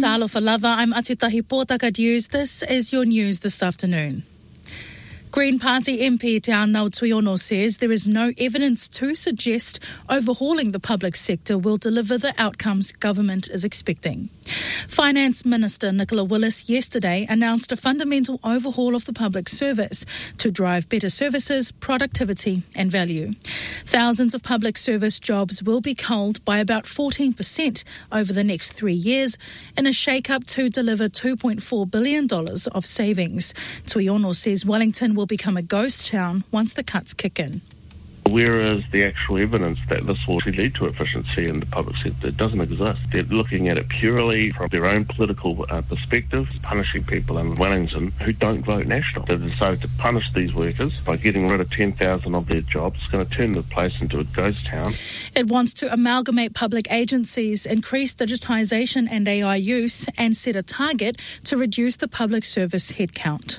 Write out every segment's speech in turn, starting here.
Talofa lava, I'm Atitahi Pōtaka News. This is your news this afternoon. Green Party MP Te Anau Tuiono says there is no evidence to suggest overhauling the public sector will deliver the outcomes government is expecting. Finance Minister Nicola Willis yesterday announced a fundamental overhaul of the public service to drive better services, productivity and value. Thousands of public service jobs will be culled by about 14% over the next 3 years in a shake-up to deliver $2.4 billion of savings. Tuiono says Wellington will become a ghost town once the cuts kick in. Where is the actual evidence that this will lead to efficiency in the public sector? It doesn't exist. They're looking at it purely from their own political perspective, punishing people in Wellington who don't vote National. They've decided to punish these workers by getting rid of 10,000 of their jobs. It's going to turn the place into a ghost town. It wants to amalgamate public agencies, increase digitisation and AI use, and set a target to reduce the public service headcount.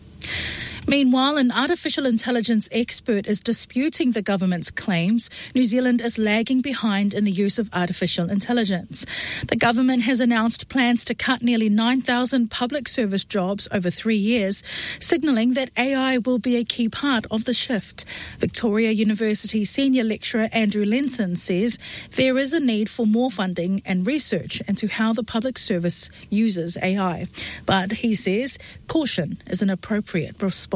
Meanwhile, an artificial intelligence expert is disputing the government's claims New Zealand is lagging behind in the use of artificial intelligence. The government has announced plans to cut nearly 9,000 public service jobs over 3 years, signalling that AI will be a key part of the shift. Victoria University senior lecturer Andrew Lenson says there is a need for more funding and research into how the public service uses AI. But he says caution is an appropriate response.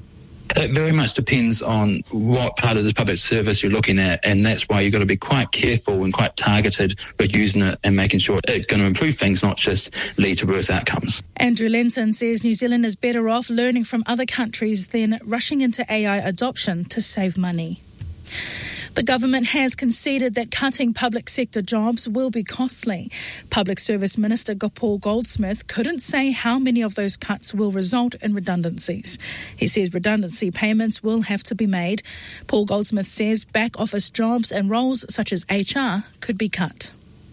It very much depends on what part of the public service you're looking at, and that's why you've got to be quite careful and quite targeted with using it and making sure it's going to improve things, not just lead to worse outcomes. Andrew Lenson says New Zealand is better off learning from other countries than rushing into AI adoption to save money. The government has conceded that cutting public sector jobs will be costly. Public Service Minister Paul Goldsmith couldn't say how many of those cuts will result in redundancies. He says redundancy payments will have to be made. Paul Goldsmith says back office jobs and roles such as HR could be cut.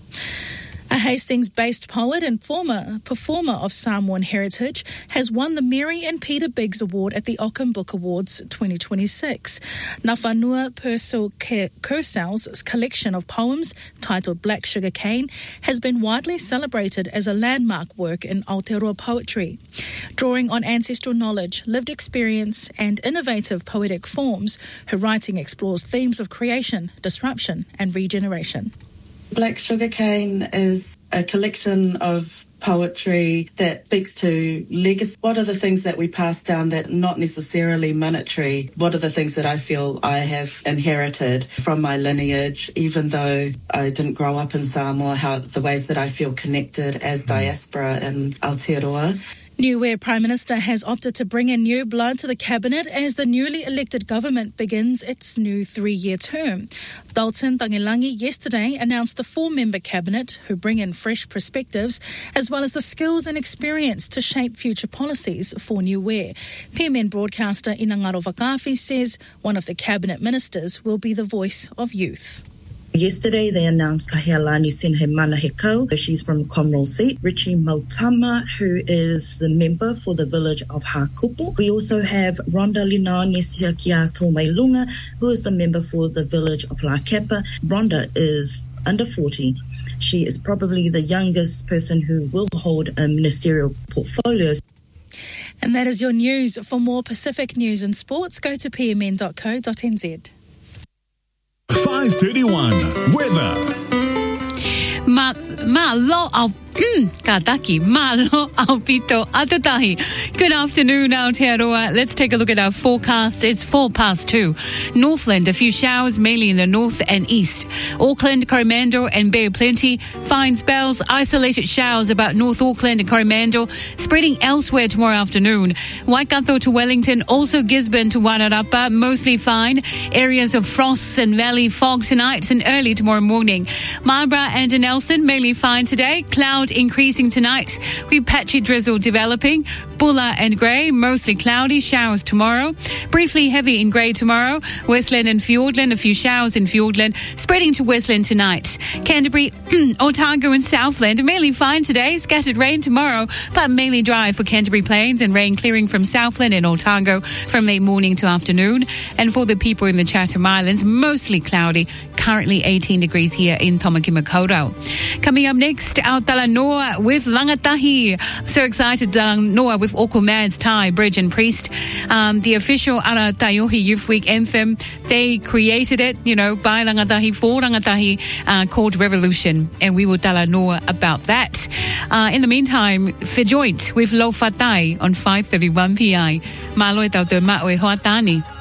A Hastings-based poet and former performer of Samoan heritage has won the Mary and Peter Biggs Award at the Ockham Book Awards 2026. Nawhanua Purcell Kersell's collection of poems, titled Black Sugar Cane, has been widely celebrated as a landmark work in Aotearoa poetry. Drawing on ancestral knowledge, lived experience and innovative poetic forms, her writing explores themes of creation, disruption and regeneration. Black Sugar Cane is a collection of poetry that speaks to legacy. What are the things that we pass down that not necessarily monetary? What are the things that I feel I have inherited from my lineage, even though I didn't grow up in Samoa, the ways that I feel connected as diaspora in Aotearoa. Niue Prime Minister has opted to bring in new blood to the cabinet as the newly elected government begins its new 3-year term. Dalton Tagilangi yesterday announced the 4-member cabinet who bring in fresh perspectives as well as the skills and experience to shape future policies for Niue. PMN broadcaster Inangaro Whakawhi says one of the cabinet ministers will be the voice of youth. Yesterday, they announced Kahealani Senhe Manahekau. She's from the Commonwealth seat. Richie Mautama, who is the member for the village of Hakupo. We also have Rhonda Lina Nesia Kia Tōmailunga, who is the member for the village of La Kepa. Rhonda is under 40. She is probably the youngest person who will hold a ministerial portfolio. And that is your news. For more Pacific news and sports, go to pmn.co.nz. 5:31 weather. Good afternoon, Aotearoa. Let's take a look at our forecast. It's 2:04. Northland, a few showers, mainly in the north and east. Auckland, Coromandel and Bay of Plenty, fine spells, isolated showers about North Auckland and Coromandel, spreading elsewhere tomorrow afternoon. Waikato to Wellington, also Gisborne to Wairarapa, mostly fine. Areas of frosts and valley fog tonight and early tomorrow morning. Marlborough and Nelson, mainly fine today. Cloud increasing tonight, with patchy drizzle developing. Bulla and Grey, mostly cloudy, showers tomorrow. Briefly heavy in Grey tomorrow. Westland and Fiordland, a few showers in Fiordland, spreading to Westland tonight. Canterbury, Otago and Southland, mainly fine today. Scattered rain tomorrow, but mainly dry for Canterbury Plains and rain clearing from Southland and Otago from late morning to afternoon. And for the people in the Chatham Islands, mostly cloudy. currently 18 degrees here in Tomakimakoto. Coming up next, our Talanoa with Langatahi. So excited, Talanoa with Oku Mads, Thai, Bridge and Priest. The official Ara Taiohi Youth Week anthem, they created it, by Langatahi, for Langatahi, called Revolution. And we will Talanoa about that. In the meantime, Fijoint with Lo Fatai on 5:31 PI. Maloi tau te maue hoa tani.